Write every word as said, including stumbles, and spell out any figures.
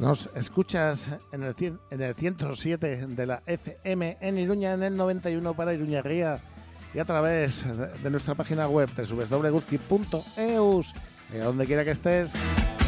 Nos escuchas en el, cien, en el ciento siete de la F M en Iruña, en el noventa y uno para Iruñería y a través de, de nuestra página web doble u doble u doble u punto guzki punto eus, y a donde quiera que estés.